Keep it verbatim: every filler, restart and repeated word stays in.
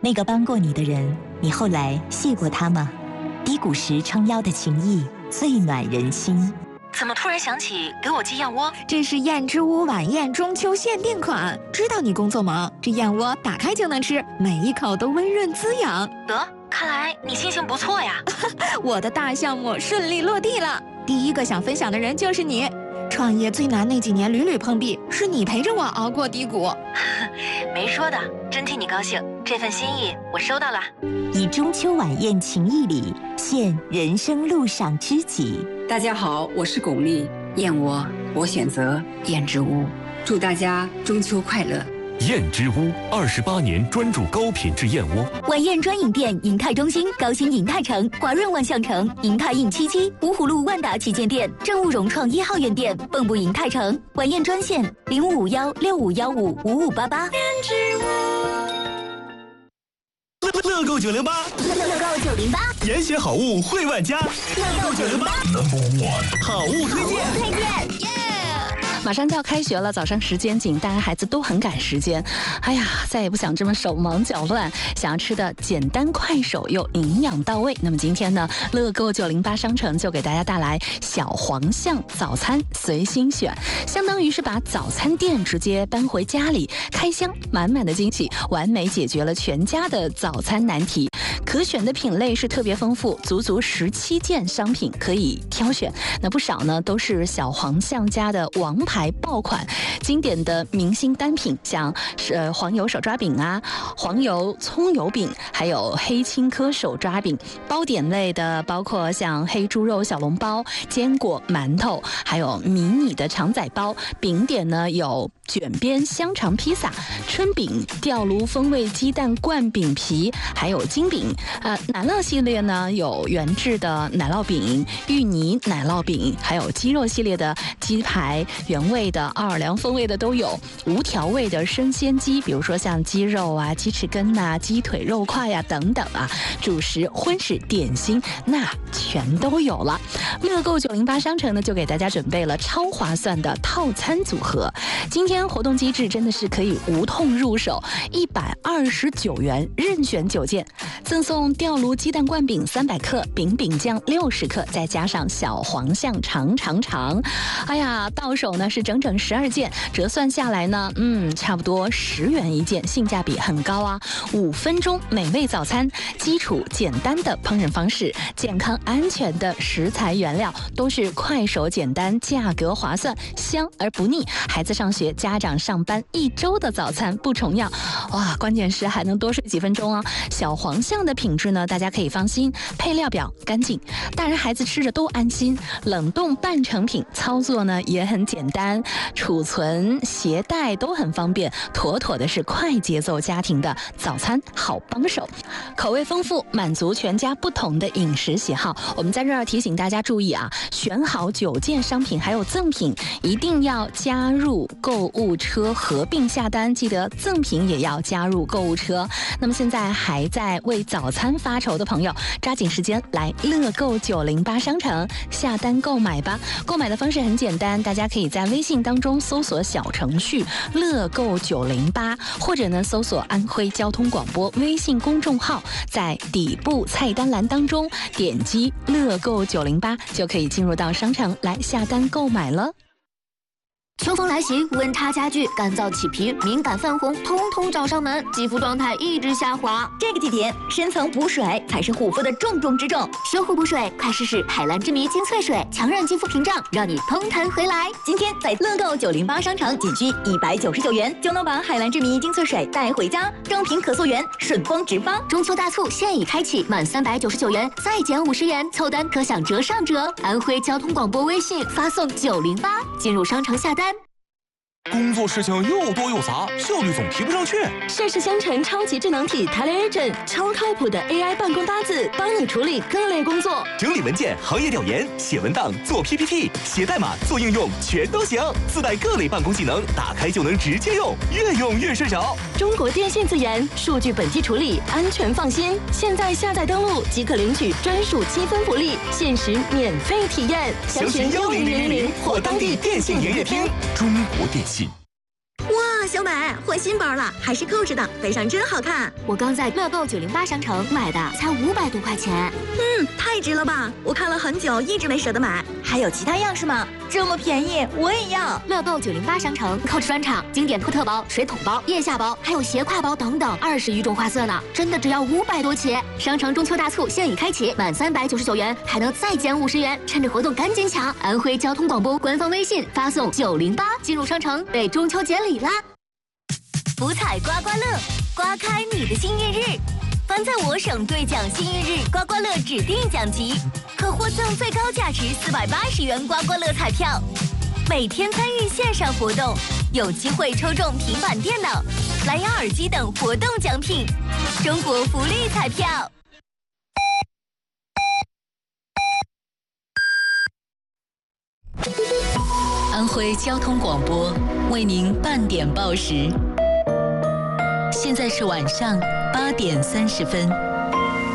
那个帮过你的人，你后来谢过他吗？低谷时撑腰的情谊，最暖人心。 怎么突然想起给我寄燕窝？ 这是燕之屋晚宴中秋限定款，知道你工作忙，这燕窝打开就能吃，每一口都温润滋养。 得，看来你心情不错呀。 我的大项目顺利落地了，第一个想分享的人就是你。创业最难那几年屡屡碰壁，是你陪着我熬过低谷。 没说的，真替你高兴，这份心意我收到了。 以中秋晚宴情谊礼，献人生路上知己。 大家好，我是巩俐，燕窝我选择燕之屋，祝大家中秋快乐。 燕之屋二十八年专注高品质燕窝。 晚宴专营店：银泰中心、高新银泰城、华润万象城、银泰印七七、芜湖路万达旗舰店、正物融创一号院店、蚌埠银泰城。晚宴专线：零五五幺六五幺五五五八八。 乐购九零八， 乐乐购九零八， 严选好物惠万家。乐购九零八 ，Number One， 好物推荐， 推荐。 马上就要开学了，早上时间紧，大家孩子都很赶时间。哎呀，再也不想这么手忙脚乱，想要吃的简单快手又营养到位。那么今天呢，乐购九零八商城就给大家带来小黄象早餐随心选，相当于是把早餐店直接搬回家里，开箱满满的惊喜，完美解决了全家的早餐难题。可选的品类是特别丰富，足足十七件商品可以挑选。那不少呢都是小黄象家的王牌爆款，经典的明星单品，像是、呃、黄油手抓饼啊，黄油葱油饼，还有黑青稞手抓饼。包点类的包括像黑猪肉小笼包、坚果馒头，还有迷你的肠仔包。饼点呢有卷边香肠披萨、春饼、吊炉风味鸡蛋灌饼皮，还有金饼。呃，奶酪系列呢有原制的奶酪饼、芋泥奶酪饼，还有鸡肉系列的鸡排，原味的、奥尔良风味的都有，无调味的生鲜鸡，比如说像鸡肉啊、鸡翅根呐、鸡腿肉块呀、啊、等等啊，主食、荤食、点心那全都有了。乐购九零八商城呢就给大家准备了超划算的套餐组合，今天活动机制真的是可以无痛入手，一百二十九元任选九件，赠送吊炉鸡蛋灌饼三百克，饼饼酱六十克，再加上小黄象长长长。哎呀，到手呢是整整十二件，折算下来呢，嗯，差不多十元一件，性价比很高啊！五分钟美味早餐，基础简单的烹饪方式，健康安全的食材原料，都是快手简单，价格划算，香而不腻。孩子上学，家长上班，一周的早餐不重样。哇，关键是还能多睡几分钟哦。小黄象的品质呢，大家可以放心，配料表干净，大人孩子吃着都安心。冷冻半成品，操作呢也很简单，储存携带都很方便，妥妥的是快节奏家庭的早餐好帮手。口味丰富，满足全家不同的饮食喜好。我们在这儿提醒大家注意啊，选好九件商品还有赠品，一定要加入购物车合并下单，记得赠品也要加入购物车。那么现在还在为早餐发愁的朋友，抓紧时间来乐购九零八商城下单购买吧。购买的方式很简单，大家可以在微信当中搜索小程序乐购九零八，或者呢搜索安徽交通广播微信公众号，在底部菜单栏当中点击乐购九零八，就可以进入到商城来下单购买了。 秋风来袭，温差加剧，干燥起皮、敏感泛红，通通找上门，肌肤状态一直下滑。这个季节，深层补水才是护肤的重中之重。修护补水，快试试海蓝之谜精粹水，强韧肌肤屏障，让你嘭弹回来。今天在乐购九零八商城，仅需一百九十九元就能把海蓝之谜精粹水带回家，正品可溯源，顺丰直发。中秋大促现已开启，满三百九十九元再减五十元，凑单可享折上折。安徽交通广播微信发送九零八，进入商城下单。 工作事情又多又杂，效率总提不上去。 盛世香城超级智能体 Tele-Agent， 超靠谱的 A I 办公搭子，帮你处理各类工作， 整理文件、行业调研、写文档、做 P P T、写代码、做应用，全都行。自带各类办公技能，打开就能直接用，越用越顺手。 中国电信自研，数据本地处理，安全放心。现在下载登录即可领取专属积分福利，限时免费体验。 详询幺零零零零或当地电信营业厅。中国电信。 哇， 小美，换新包了，还是扣着的，背上真好看。 我刚在乐购九零八商城买的，才五百多块钱。 嗯，太值了吧！我看了很久，一直没舍得买。 还有其他样式吗？这么便宜，我也要。 乐购九零八商城 Coach 专场，经典托特包、水桶包、腋下包，还有斜挎包等等，二十余种花色呢，真的只要五百多起。商城中秋大促现已开启，满三百九十九元还能再减五十元，趁着活动赶紧抢！安徽交通广播官方微信发送九零八进入商城，被中秋节礼啦！ 福彩刮刮乐，刮开你的幸运日。凡在我省兑奖幸运日刮刮乐指定奖级，可获赠最高价值四百八十元刮刮乐彩票。每天参与线上活动，有机会抽中平板电脑、蓝牙耳机等活动奖品。中国福利彩票。 安徽交通广播为您半点报时，现在是晚上八点三十分。